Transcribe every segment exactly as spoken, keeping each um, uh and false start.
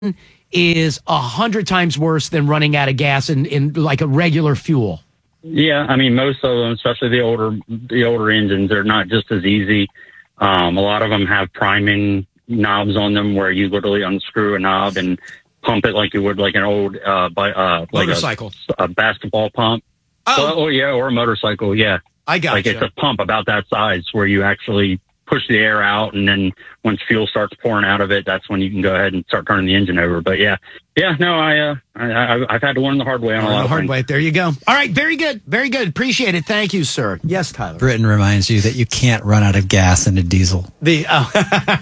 is a hundred times worse than running out of gas in, in like a regular fuel. Yeah, I mean, most of them, especially the older the older engines, they're not just as easy. Um, a lot of them have priming knobs on them where you literally unscrew a knob and pump it like you would like an old uh, by, uh like motorcycle, a, a basketball pump. Oh. oh, yeah, or a motorcycle. Yeah, I got like you. It's a pump about that size where you actually push the air out, and then once fuel starts pouring out of it, that's when you can go ahead and start turning the engine over. But yeah, yeah, no, I, uh, I, I I've had to learn the hard way on a lot the of hard things. way. There you go. All right, very good, very good. Appreciate it. Thank you, sir. Yes, Tyler. Britain reminds you that you can't run out of gas in a diesel. The oh.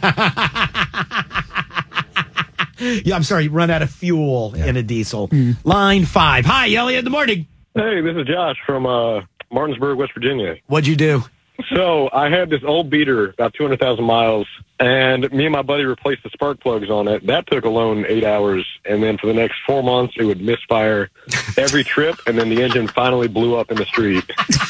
yeah, I'm sorry, run out of fuel yeah. in a diesel. Mm. Line five. Hi, Elliot. Good morning. Hey, this is Josh from uh, Martinsburg, West Virginia. What'd you do? So I had this old beater, about two hundred thousand miles, and me and my buddy replaced the spark plugs on it. That took alone eight hours, and then for the next four months, it would misfire every trip, and then the engine finally blew up in the street.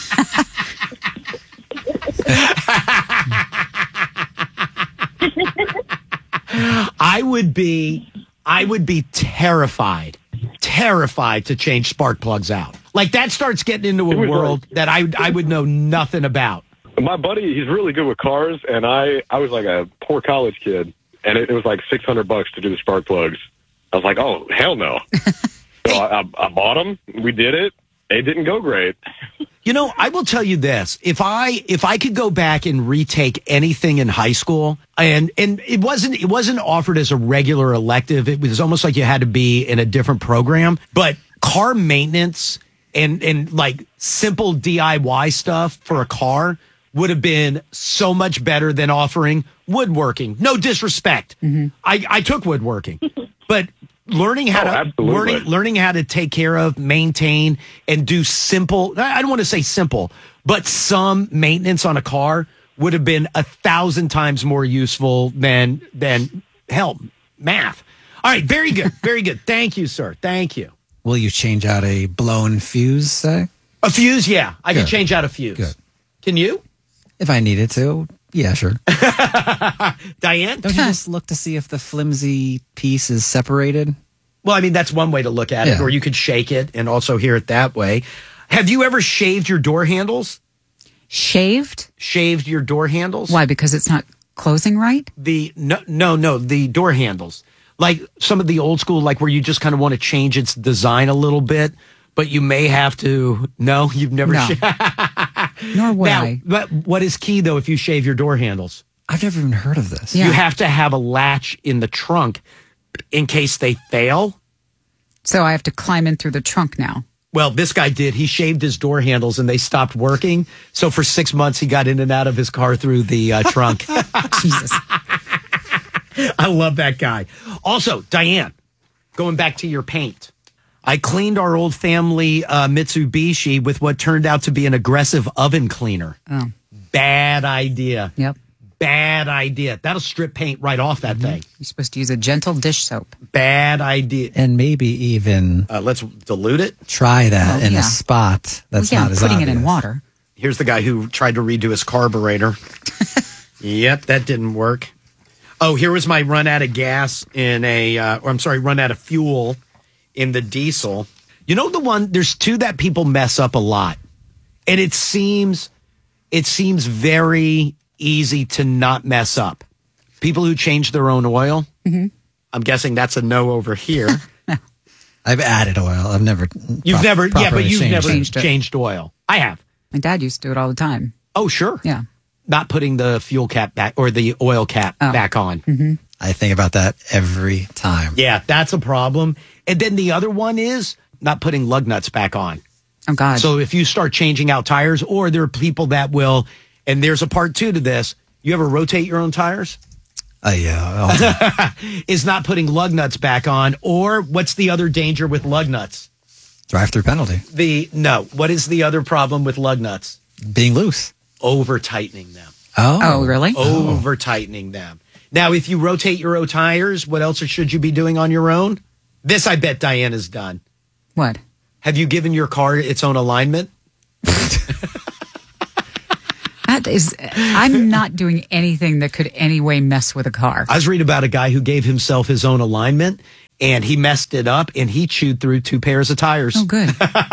I would be, I would be terrified, terrified to change spark plugs out. Like that starts getting into a world like, that I I would know nothing about. My buddy, he's really good with cars, and I, I was like a poor college kid, and it, it was like six hundred bucks to do the spark plugs. I was like, oh, hell no. So I, I, I bought them. We did it. It didn't go great. You know, I will tell you this. If I if I could go back and retake anything in high school, and and it wasn't it wasn't offered as a regular elective. It was almost like you had to be in a different program. But car maintenance and and like simple D I Y stuff for a car would have been so much better than offering woodworking. No disrespect. Mm-hmm. I, I took woodworking, but learning how oh, to absolutely. learning learning how to take care of, maintain, and do simple. I don't want to say simple, but some maintenance on a car would have been a thousand times more useful than than hell math. All right, very good, very good. Thank you, sir. Thank you. Will you change out a blown fuse? Say a fuse? Yeah, I Good. can change out a fuse. Good. Can you? If I needed to, yeah, sure. Diane? Don't you just look to see if the flimsy piece is separated? Well, I mean, that's one way to look at it, Yeah. or you could shake it and also hear it that way. Have you ever shaved your door handles? Shaved? Shaved your door handles? Why? Because it's not closing right? The no, no, no, the door handles. Like some of the old school, like where you just kind of want to change its design a little bit, but you may have to. No, you've never. No. Sh- Nor would now, I. but what is key though? If you shave your door handles, I've never even heard of this. Yeah. you have to have a latch in the trunk in case they fail. So I have to climb in through the trunk now. Well, this guy did. He shaved his door handles and they stopped working. So for six months, he got in and out of his car through the uh, trunk. Jesus. I love that guy. Also, Diane, going back to your paint. I cleaned our old family uh, Mitsubishi with what turned out to be an aggressive oven cleaner. Oh. Bad idea. Yep. Bad idea. That'll strip paint right off that mm-hmm. thing. You're supposed to use a gentle dish soap. Bad idea. And maybe even uh, let's dilute it. Try that oh, in yeah. a spot that's well, yeah, not as putting obvious. it in water. Here's the guy who tried to redo his carburetor. Yep, that didn't work. Oh, here was my run out of gas in a, uh, or I'm sorry, run out of fuel in the diesel. You know the one, there's two that people mess up a lot. And it seems, it seems very easy to not mess up. People who change their own oil. Mm-hmm. I'm guessing that's a no over here. I've added oil. I've never. You've pro- never, yeah, but you've changed never Changed it. changed oil. I have. My dad used to do it all the time. Oh, sure. Yeah. Not putting the fuel cap back or the oil cap Oh. back on. Mm-hmm. I think about that every time. Yeah, that's a problem. And then the other one is not putting lug nuts back on. Oh, God. So if you start changing out tires, or there are people that will, and there's a part two to this, you ever rotate your own tires? Uh, yeah. Is not putting lug nuts back on, or what's the other danger with lug nuts? Drive-through penalty. The no, what is the other problem with lug nuts? Being loose. Over tightening them. Oh. Oh, really? Over tightening them. Now, if you rotate your own tires, what else should you be doing on your own? This, I bet Diana's done. What? Have you given your car its own alignment? That is, I'm not doing anything that could any way mess with a car. I was reading about a guy who gave himself his own alignment, and he messed it up, and he chewed through two pairs of tires. Oh, good.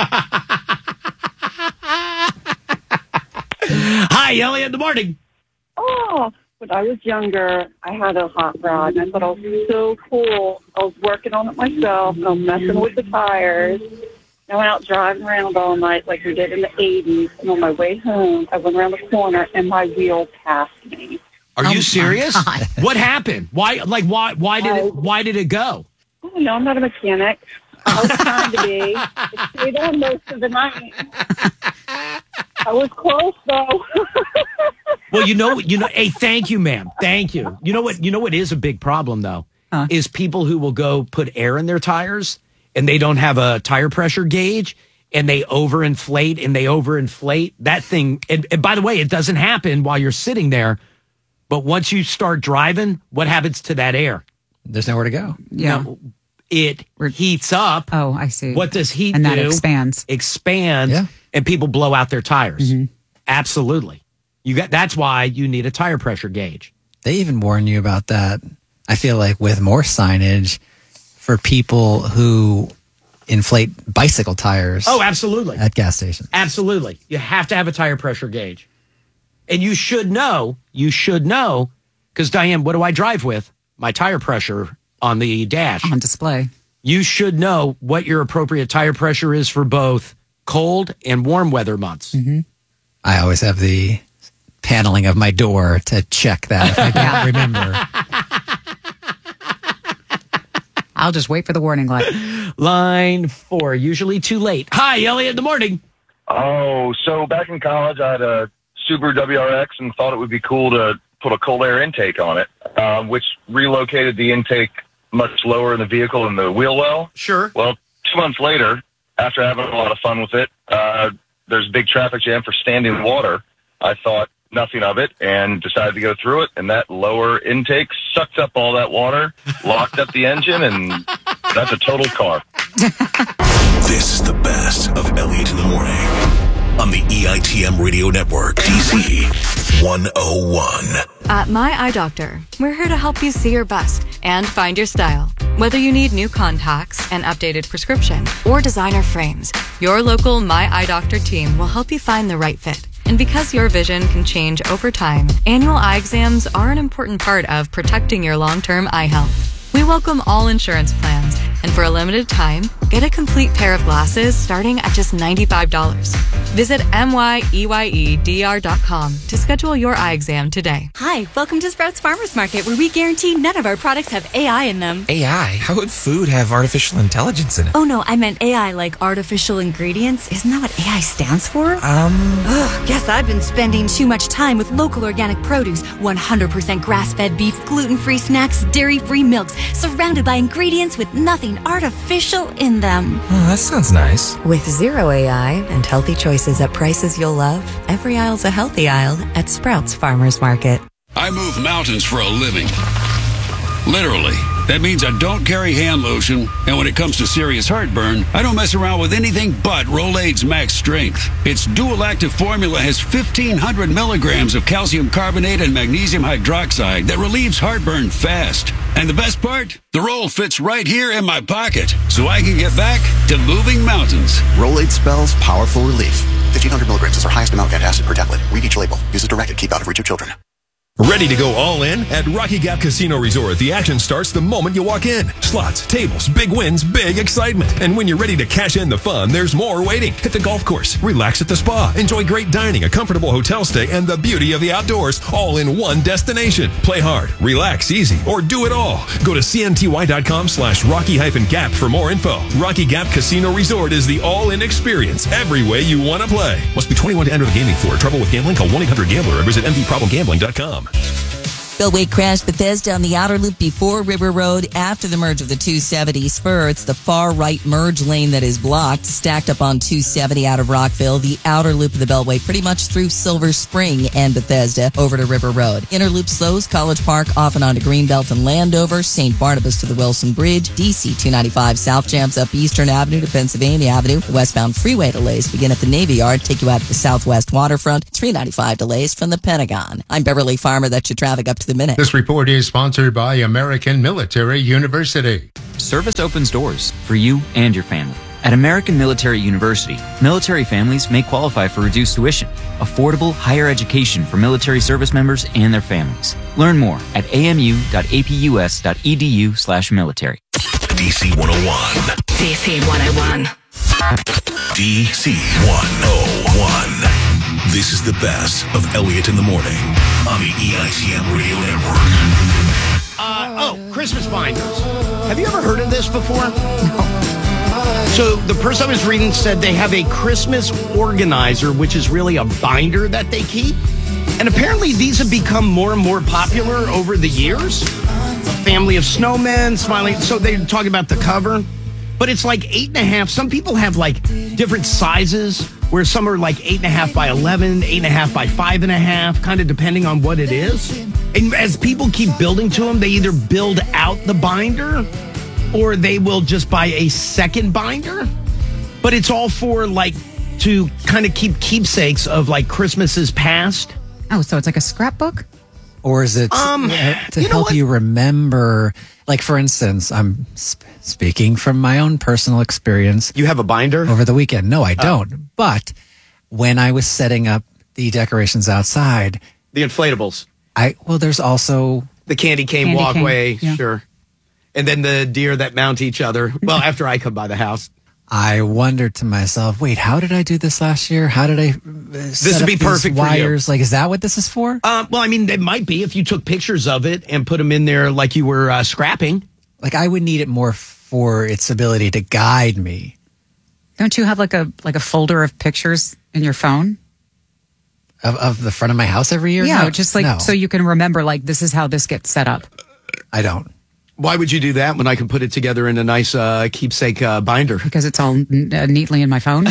Hi, Elliot in the morning. Oh, when I was younger, I had a hot rod, and I thought I was so cool. I was working on it myself, and I was messing with the tires. I went out driving around all night like we did in the eighties, and on my way home, I went around the corner, and my wheel passed me. Are Oh, you my serious? God. What happened? Why? Like why? Why did it? Why did it go? Oh, no, I'm not a mechanic. I was trying to be. It stayed on most of the night. I was close, though. Well, you know, you know. Hey, thank you, ma'am. Thank you. You know what? You know what is a big problem though Huh? is people who will go put air in their tires and they don't have a tire pressure gauge and they overinflate and they overinflate that thing. And, and by the way, it doesn't happen while you're sitting there, but once you start driving, what happens to that air? There's nowhere to go. Yeah. Now, it heats up. Oh, I see. What does heat and do? that expands. Expands, Yeah. and people blow out their tires. Mm-hmm. Absolutely. You got. That's why you need a tire pressure gauge. They even warn you about that, I feel like, with more signage for people who inflate bicycle tires Oh, absolutely. at gas stations. Absolutely. You have to have a tire pressure gauge. And you should know, you should know, because Diane, what do I drive with? My tire pressure on the dash. On display. You should know what your appropriate tire pressure is for both cold and warm weather months. Mm-hmm. I always have the paneling of my door to check that if I don't remember. I'll just wait for the warning light. Line four, usually too late. Hi, Elliot in the morning. Oh, so back in college, I had a Subaru W R X and thought it would be cool to put a cold air intake on it, um, which relocated the intake much lower in the vehicle in the wheel well. Sure. Well, two months later, after having a lot of fun with it, uh, there's a big traffic jam for standing water. I thought nothing of it and decided to go through it, and that lower intake sucked up all that water, locked up the engine, and that's a total car. This is the best of Elliot in the Morning on the E I T M Radio Network, D C one oh one. At My Eye Doctor, we're here to help you see your best and find your style. Whether you need new contacts, an updated prescription, or designer frames, your local My Eye Doctor team will help you find the right fit. And because your vision can change over time, annual eye exams are an important part of protecting your long-term eye health. We welcome all insurance plans, and for a limited time, get a complete pair of glasses starting at just ninety-five dollars. Visit M Y E Y E D R dot com to schedule your eye exam today. Hi, welcome to Sprouts Farmers Market, where we guarantee none of our products have A I in them. A I? How would food have artificial intelligence in it? Oh no, I meant A I like artificial ingredients. Isn't that what A I stands for? Um... Ugh, guess I've been spending too much time with local organic produce, one hundred percent grass-fed beef, gluten-free snacks, dairy-free milks, surrounded by ingredients with nothing artificial in them. Oh, that sounds nice. With zero A I and healthy choices at prices you'll love, every aisle's a healthy aisle at Sprouts Farmers Market. I move mountains for a living. Literally. That means I don't carry hand lotion, and when it comes to serious heartburn, I don't mess around with anything but Rolaids Max Strength. Its dual-active formula has fifteen hundred milligrams of calcium carbonate and magnesium hydroxide that relieves heartburn fast. And the best part? The roll fits right here in my pocket, so I can get back to moving mountains. Rolaids spells powerful relief. fifteen hundred milligrams is our highest amount of antacid per tablet. Read each label. Use as directed. Keep out of reach of children. Ready to go all in? At Rocky Gap Casino Resort, the action starts the moment you walk in. Slots, tables, big wins, big excitement. And when you're ready to cash in the fun, there's more waiting. Hit the golf course, relax at the spa, enjoy great dining, a comfortable hotel stay, and the beauty of the outdoors, all in one destination. Play hard, relax easy, or do it all. Go to cnty.com slash rocky hyphen gap for more info. Rocky Gap Casino Resort is the all-in experience every way you want to play. Must be twenty-one to enter the gaming floor. Trouble with gambling? Call one eight hundred gambler or visit m d problem gambling dot com. Beltway crashed Bethesda on the outer loop before River Road after the merge of the two seventy spur. It's the far right merge lane that is blocked, stacked up on two seventy out of Rockville. The outer loop of the Beltway pretty much through Silver Spring and Bethesda over to River Road. Inner loop slows College Park off and onto Greenbelt and Landover, Saint Barnabas to the Wilson Bridge, D C two ninety-five south jams up Eastern Avenue to Pennsylvania Avenue. The westbound freeway delays begin at the Navy Yard, take you out to the southwest waterfront. three ninety-five delays from the Pentagon. I'm Beverly Farmer. That's your traffic up to to the minute. This report is sponsored by American Military University. Service opens doors for you and your family. At American Military University, military families may qualify for reduced tuition, affordable higher education for military service members and their families. Learn more at amu.apus.edu slash military. D C one oh one. D C one oh one. D C one oh one. This is the best of Elliot in the Morning on the E I T M Radio Network. Uh, oh, Christmas binders. Have you ever heard of this before? No. So the person I was reading said they have a Christmas organizer, which is really a binder that they keep. And apparently these have become more and more popular over the years. A family of snowmen, smiling. So they're talking about the cover. But it's like eight and a half. Some people have like different sizes, where some are like eight and a half by eleven, eight and a half by five and a half, kind of depending on what it is. And as people keep building to them, they either build out the binder or they will just buy a second binder. But it's all for like to kind of keep keepsakes of like Christmases past. Oh, so it's like a scrapbook? Or is it Um, uh, to you know help what? you remember? Like, for instance, I'm sp- speaking from my own personal experience. You have a binder? Over the weekend. No, I Oh. don't. But when I was setting up the decorations outside, The inflatables. I well, there's also The candy cane Candy cane, walkway, yeah. sure. And then the deer that mount each other. Well, after I come by the house. I wondered to myself, wait, how did I do this last year? How did I uh, This would be perfect for you. wires? Like, is that what this is for? Uh, well, I mean, it might be if you took pictures of it and put them in there like you were uh, scrapping. Like, I would need it more for its ability to guide me. Don't you have like a like a folder of pictures in your phone? Of, of the front of my house every year? Yeah, No, just like no, so you can remember like this is how this gets set up. I don't. Why would you do that when I can put it together in a nice uh, keepsake uh, binder? Because it's all n- uh, neatly in my phone.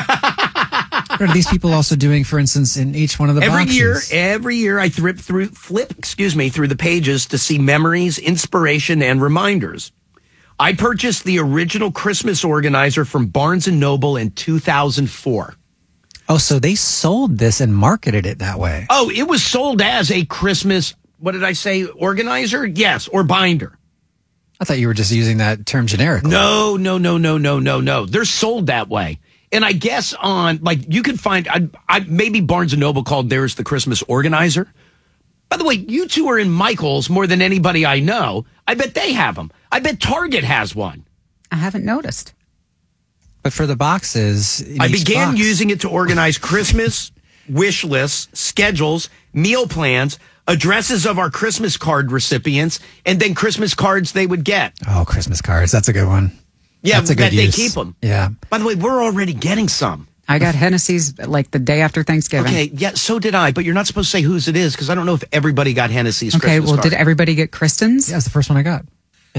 What are these people also doing, for instance, in each one of the every boxes? year, every year I flip through, flip, excuse me, through the pages to see memories, inspiration, and reminders. I purchased the original Christmas organizer from Barnes and Noble in two thousand four. Oh, so they sold this and marketed it that way. Oh, it was sold as a Christmas, what did I say, organizer? Yes, or binder. I thought you were just using that term generically. No, no, no, no, no, no, no. They're sold that way. And I guess on, like, you could find, I, I maybe Barnes and Noble called theirs the Christmas organizer. By the way, you two are in Michael's more than anybody I know. I bet they have them. I bet Target has one. I haven't noticed. But for the boxes, in I each began box- using it to organize Christmas wish lists, schedules, meal plans, addresses of our Christmas card recipients, and then Christmas cards they would get. Oh, Christmas cards. That's a good one. Yeah, That's a good that they use. keep them. Yeah. By the way, we're already getting some. I got Hennessy's like the day after Thanksgiving. Okay, yeah, so did I, but you're not supposed to say whose it is because I don't know if everybody got Hennessy's Okay, Christmas well, card. did everybody get Kristen's? Yeah, that's the first one I got.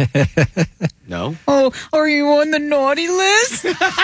No. Oh, are you on the naughty list?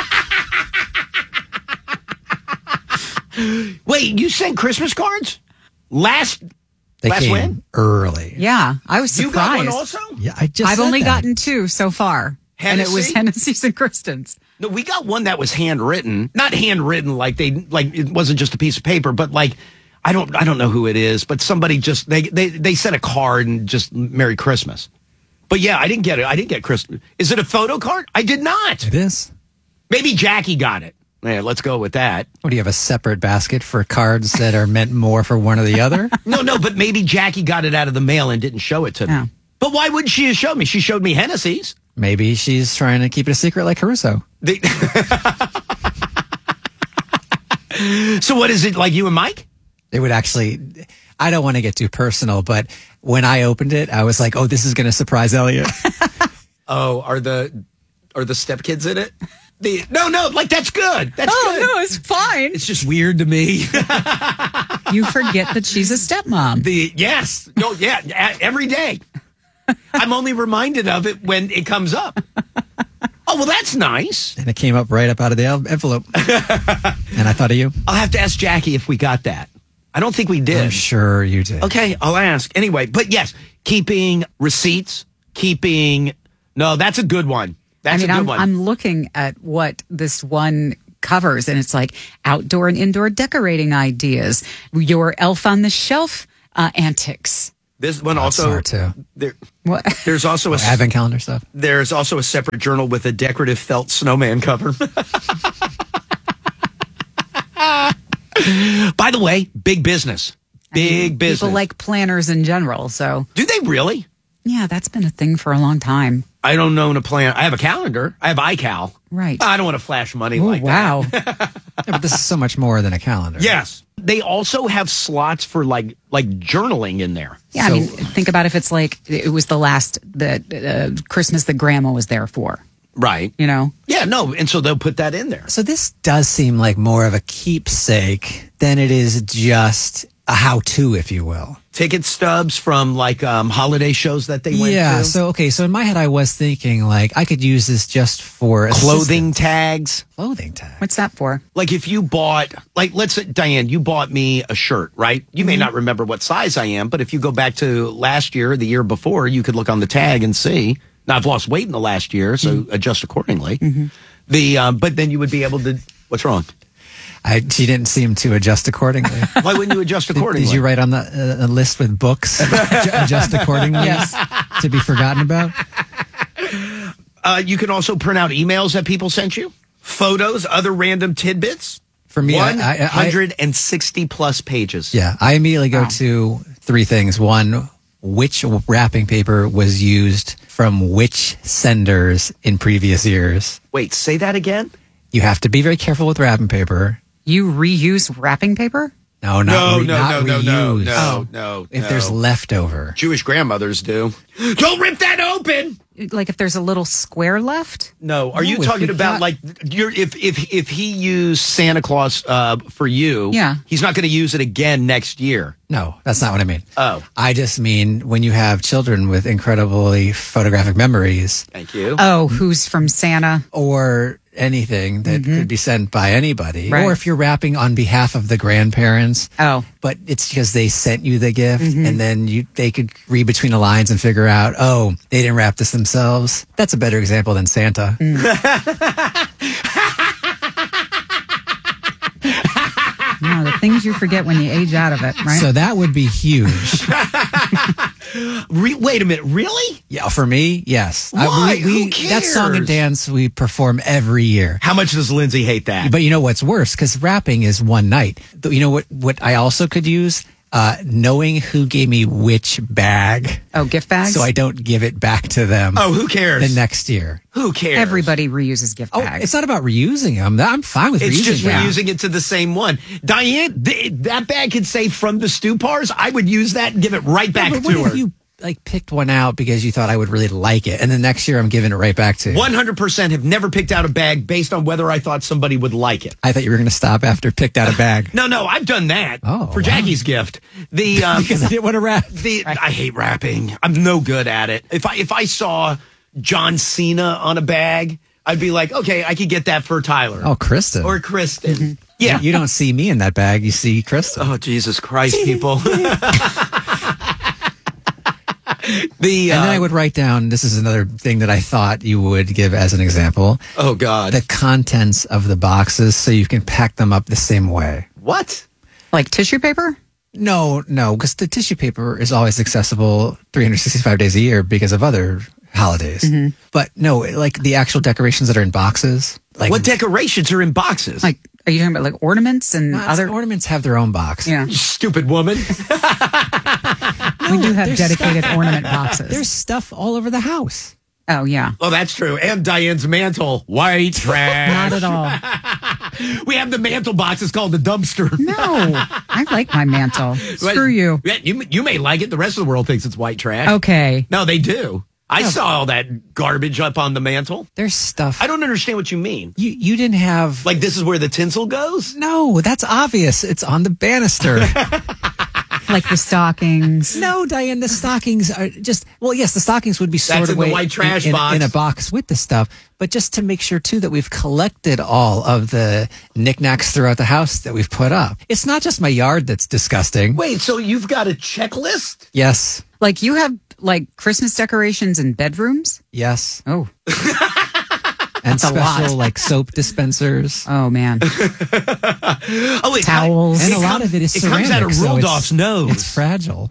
Wait, you sent Christmas cards? Last They last came when? early. Yeah, I was You surprised. got one also? Yeah, I just I've said only that. gotten two so far. And it was Hennessy? Hennessy's and Kristen's. No, we got one that was handwritten. Not handwritten like they like it wasn't just a piece of paper, but like I don't I don't know who it is, but somebody just they they they sent a card and just Merry Christmas. But yeah, I didn't get it. I didn't get Christmas. Is it a photo card? I did not. It is. Maybe Jackie got it. Yeah, let's go with that. What, do you have a separate basket for cards that are meant more for one or the other? No, no, but maybe Jackie got it out of the mail and didn't show it to me. Oh. But why would she have showed me? She showed me Hennessy's. Maybe she's trying to keep it a secret like Caruso. They- so what is it, like you and Mike? It would actually, I don't want to get too personal, but when I opened it, I was like, oh, this is going to surprise Elliot. Oh, are the are the stepkids in it? The, no, no, like that's good. That's Oh, good. no, it's fine. It's just weird to me. You forget that she's a stepmom. The yes, no, yeah, a- every day. I'm only reminded of it when it comes up. Oh, well, that's nice. And it came up right up out of the en- envelope. And I thought of you. I'll have to ask Jackie if we got that. I don't think we did. I'm sure you did. Okay, I'll ask. Anyway, but yes, keeping receipts, keeping. No, that's a good one. That's I mean, a good I'm, one. I'm looking at what this one covers, and it's like outdoor and indoor decorating ideas, your elf on the shelf uh, antics. This one That's also smart, too. There, what? There's also a Oh, advent calendar stuff. There's also a separate journal with a decorative felt snowman cover. By the way, big business. Big I mean, business. People like planners in general. So, do they really? Yeah, that's been a thing for a long time. I don't own a plan. I have a calendar. I have iCal. Right. I don't want to flash money Ooh, like wow. that. Yeah, but this is so much more than a calendar. Yes. They also have slots for like like journaling in there. Yeah, So- I mean, think about if it's like it was the last the uh, Christmas that Grandma was there for. Right. You know? Yeah, no. And so they'll put that in there. So this does seem like more of a keepsake than it is just a how-to, if you will. Ticket stubs from like um, holiday shows that they went Yeah, to. so, okay, so in my head, I was thinking, like, I could use this just for Clothing assistance. tags. Clothing tags. What's that for? Like if you bought, like let's say, Diane, you bought me a shirt, right? You may not remember what size I am, but if you go back to last year, the year before, you could look on the tag and see. Now I've lost weight in the last year, so adjust accordingly. The um, but then you would be able to. What's wrong? I, she didn't seem to adjust accordingly. Why wouldn't you adjust Did, accordingly? did you write on the uh, a list with books, adju- adjust accordingly, Yes. to be forgotten about? Uh, you can also print out emails that people sent you, photos, other random tidbits. For me, I- one I- I- hundred sixty plus pages. Yeah, I immediately go Wow. to three things. One, which wrapping paper was used from which senders in previous years? Wait, say that again? You have to be very careful with wrapping paper. You reuse wrapping paper? No, not No, re- no, not no, no, no, reuse. no, no, If no. there's leftover. Jewish grandmothers do. Don't rip that open. Like if there's a little square left? No, are No, you if talking you about got- like you're if if if he used Santa Claus uh, for you? Yeah. he's not going to use it again next year. No, that's not what I mean. Oh, I just mean when you have children with incredibly photographic memories thank you. Oh, who's from Santa? or anything that could be sent by anybody, Right. or if you're wrapping on behalf of the grandparents, Oh. but it's because they sent you the gift and then you they could read between the lines and figure out, oh, they didn't wrap this themselves. That's a better example than Santa. No, the things you forget when you age out of it, right? So that would be huge. Re- wait a minute, really? Yeah, for me, yes. Why? we, we, Who that song and cares? dance we perform every year. How much does Lindsay hate that? But you know what's worse? Because wrapping is one night. Th- You know what? What I also could use uh, knowing who gave me which bag, oh, gift bags? so I don't give it back to them. Oh, who cares? The next year. Who cares? Everybody reuses gift Oh, bags. it's not about reusing them. I'm fine with It's reusing just them. reusing it to the same one. Diane, th- that bag could say from the stew pars. I would use that and give it right back Yeah, but to what her. if you like picked one out because you thought I would really like it, and then next year I'm giving it right back to you? one hundred percent have never picked out a bag based on whether I thought somebody would like it. I thought you were going to stop after picked out a bag. No, no, I've done that Oh, for wow. Jackie's gift. The um, Because I didn't want to wrap. the I hate wrapping. I'm no good at it. If I if I saw John Cena on a bag, I'd be like, okay, I could get that for Tyler Oh, Kristen. or Kristen. Yeah. You don't see me in that bag. You see Kristen. Oh, Jesus Christ, people. the And then I uh, would write down, this is another thing that I thought you would give as an example, oh God, the contents of the boxes so you can pack them up the same way. what? like tissue paper? No, no, because the tissue paper is always accessible three hundred sixty-five days a year because of other holidays. Mm-hmm. But no, like the actual decorations that are in boxes. Like What decorations are in boxes? Like, are you talking about like ornaments and Not- other? ornaments have their own box. Yeah, you stupid woman. we do have there's dedicated stuff- ornament boxes. There's stuff all over the house. oh yeah, Oh, that's true. And Diane's mantle, white trash. not at all. We have the mantle box. It's called the dumpster. No, I like my mantle. Screw you. Yeah, you. You may like it. The rest of the world thinks it's white trash. Okay. No, they do. I saw all that garbage up on the mantle. There's stuff. I don't understand what you mean. You you didn't have Like this is where the tinsel goes? no. That's obvious. It's on the banister. Like the stockings. No, Diane, the stockings are just, well, yes, the stockings would be That's stored in the away white trash in, in- box. in a box with the stuff, but just to make sure, too, that we've collected all of the knickknacks throughout the house that we've put up. It's not just my yard that's disgusting. Wait, so you've got a checklist? Yes, Like you have like Christmas decorations in bedrooms? yes. Oh. And That's a special lot. like soap dispensers. Oh man. Oh, it Towels. And It a lot comes- of it is it ceramic. comes out of so Rudolph's it's, nose. It's fragile.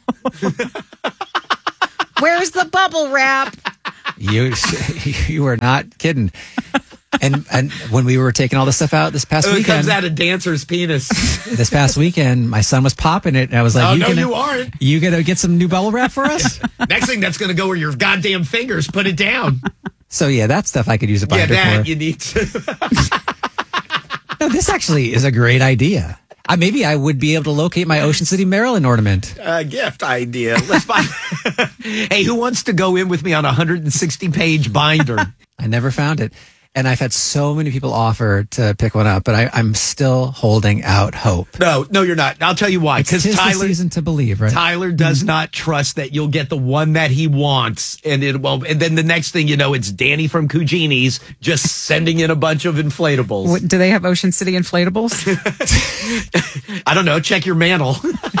Where's the bubble wrap? You you were not kidding. And and when we were taking all this stuff out this past Oh, it weekend, comes out of dancer's penis. this past weekend, my son was popping it, and I was like, Oh, "You no, gonna, you aren't. You gonna get some new bubble wrap for us?" Next thing that's going to go where your goddamn fingers. Put it down. So yeah, that stuff I could use a Yeah, binder that for. you need to. No, this actually is a great idea. I, maybe I would be able to locate my Ocean City, Maryland ornament. Uh, gift idea. Let's buy. Hey, who wants to go in with me on a one hundred sixty page binder? I never found it. And I've had so many people offer to pick one up, but I, I'm still holding out hope. No, no, you're not. I'll tell you why. It's Because tis the Tyler, season to believe, right? Tyler does not trust that you'll get the one that he wants, and it well, and then the next thing you know, it's Danny from Cugini's just sending in a bunch of inflatables. What, do they have Ocean City inflatables? I don't know. Check your mantle.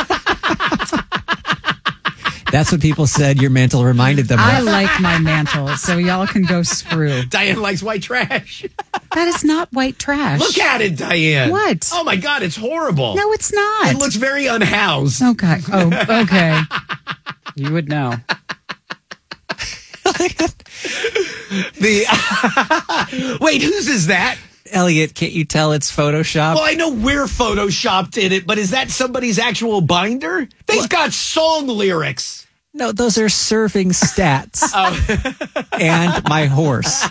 That's what people said your mantle reminded them I of. like my mantle, so y'all can go screw. Diane likes white trash. That is not white trash. Look at it, Diane. What? Oh my God, it's horrible. No, it's not. It looks very unhoused. Okay. Oh, okay. You would know. The wait, whose is that? Elliot, can't you tell it's Photoshop? Well, I know we're photoshopped in it, but is that somebody's actual binder? They've got song lyrics. No, those are surfing stats. Oh. And my horse.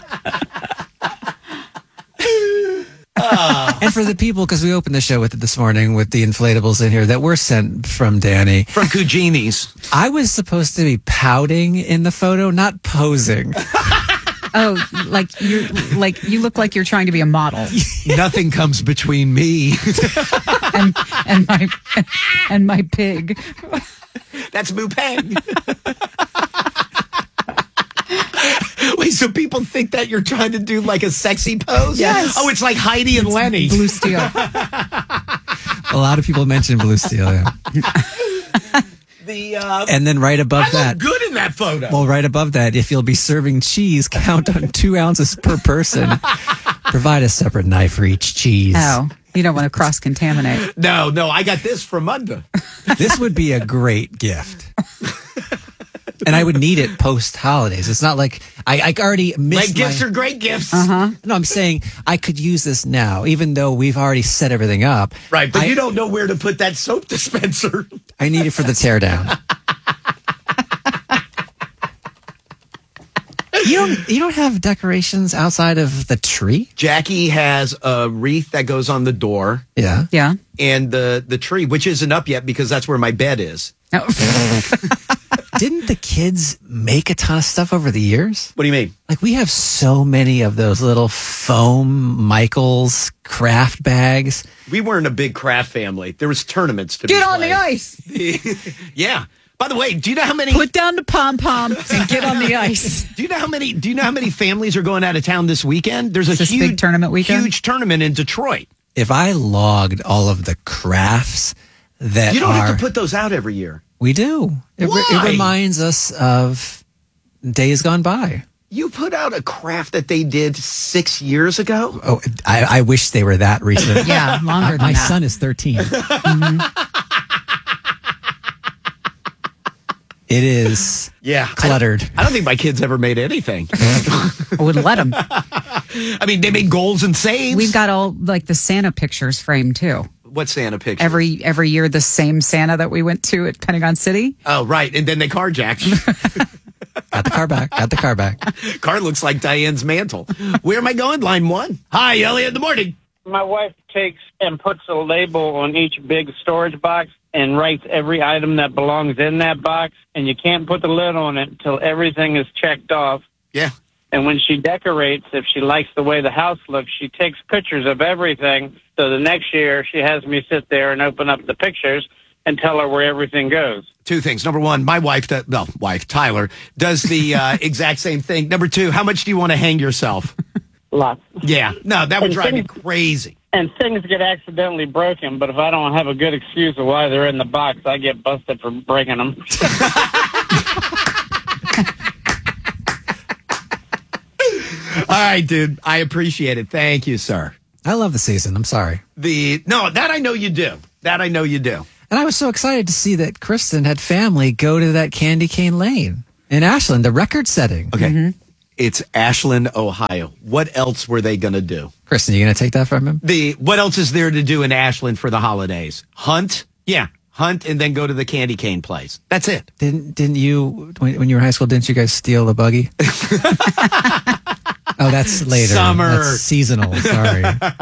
Uh, and for the people, because we opened the show with it this morning with the inflatables in here that were sent from Danny. From Cugini's. I was supposed to be pouting in the photo, not posing. Oh, like you like you look like you're trying to be a model. Nothing comes between me and and my and my pig. That's Mupeng. Wait, so people think that you're trying to do like a sexy pose? Yes. Oh, it's like Heidi and It's Lenny. Blue Steel. A lot of people mentioned Blue Steel. Yeah. The uh, And then right above I that. look good in that photo. Well, right above that, if you'll be serving cheese, count on two ounces per person. Provide a separate knife for each cheese. Oh, you don't want to cross contaminate. No, no, I got this from Munda. This would be a great gift. And I would need it post holidays. It's not like I, I already missed Like gifts my, are great gifts. Uh-huh. No, I'm saying I could use this now, even though we've already set everything up. Right, but I, you don't know where to put that soap dispenser. I need it for the teardown. You don't. You don't have decorations outside of the tree. Jackie has a wreath that goes on the door. Yeah. Yeah. And the the tree, which isn't up yet because that's where my bed is. Didn't the kids make a ton of stuff over the years? What do you mean? Like we have so many of those little foam Michaels craft bags. We weren't a big craft family. There was tournaments to Get be on the played. ice. Yeah. By the way, do you know how many? Put down the pom pom and get on the ice. Do you know how many? Do you know how many families are going out of town this weekend? There's a This huge big tournament weekend? Huge tournament in Detroit. If I logged all of the crafts that You don't are, have to put those out every year. we do. It, re- Why? it reminds us of days gone by. You put out a craft that they did six years ago. Oh, I, I wish they were that recent. Yeah, longer than My that. son is thirteen. It is Yeah, cluttered. I don't, I don't think my kids ever made anything. I wouldn't let them. I mean, they made goals and saves. We've got all like the Santa pictures framed too. What Santa picture? Every every year, the same Santa that we went to at Pentagon City. Oh, right. And then they carjacked. Got the car back. Got the car back. Car looks like Diane's mantle. Where am I going? Line one. Hi, Elliot in the morning. My wife takes and puts a label on each big storage box and writes every item that belongs in that box, and you can't put the lid on it until everything is checked off. Yeah. And when she decorates, if she likes the way the house looks, she takes pictures of everything. So the next year, she has me sit there and open up the pictures and tell her where everything goes. Two things. Number one, my wife, does, well, wife, Tyler, does the uh, exact same thing. Number two, how much do you want to hang yourself? Lots. Yeah. No, that would And drive me things- crazy. And things get accidentally broken, but if I don't have a good excuse of why they're in the box, I get busted for breaking them. All right, dude. I appreciate it. Thank you, sir. I love the season. I'm sorry. The no, that I know you do. That I know you do. And I was so excited to see that Kristen had family go to that Candy Cane Lane in Ashland, the record setting. Okay. Mm-hmm. It's Ashland, Ohio. What else were they going to do? Kristen, you going to take that from him? The what else is there to do in Ashland for the holidays? Hunt? Yeah. Hunt and then go to the candy cane place. That's it. Didn't didn't you when, when you were in high school? Didn't you guys steal the buggy? Oh, that's later. Summer. That's seasonal. Sorry.